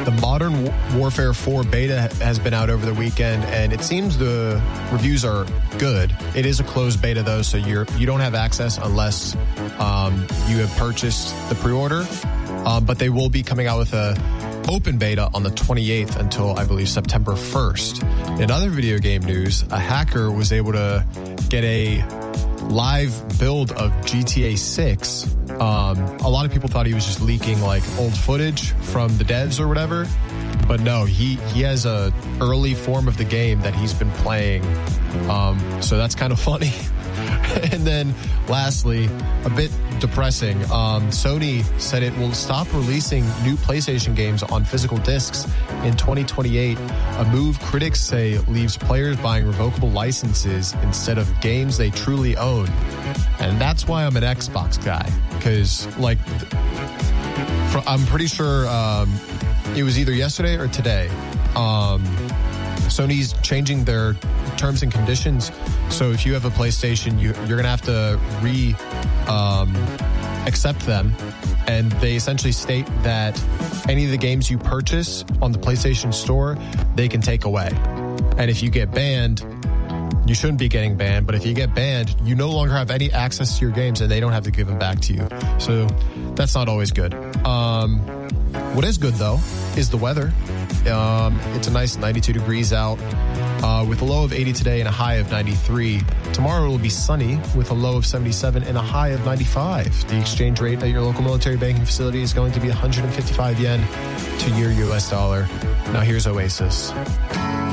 The Modern Warfare 4 beta has been out over the weekend, and it seems the reviews are good. It is a closed beta, though, so you don't have access unless you have purchased the pre-order. But they will be coming out with a open beta on the 28th until, I believe, September 1st. In other video game news, a hacker was able to get a live build of GTA 6. A lot of people thought he was just leaking like old footage from the devs or whatever, but no, he has a early form of the game that he's been playing. So that's kind of funny. And then lastly, a bit depressing, Sony said it will stop releasing new PlayStation games on physical discs in 2028, a move critics say leaves players buying revocable licenses instead of games they truly own. And that's why I'm an Xbox guy, because like I'm pretty sure it was either yesterday or today. Sony's changing their terms and conditions. So if you have a PlayStation, you're going to have to accept them. And they essentially state that any of the games you purchase on the PlayStation Store, they can take away. And if you get banned, you shouldn't be getting banned. But if you get banned, you no longer have any access to your games and they don't have to give them back to you. So that's not always good. What is good, though, is the weather. It's a nice 92 degrees out with a low of 80 today and a high of 93. Tomorrow it will be sunny with a low of 77 and a high of 95. The exchange rate at your local military banking facility is going to be 155 yen to your US dollar. Now here's Oasis.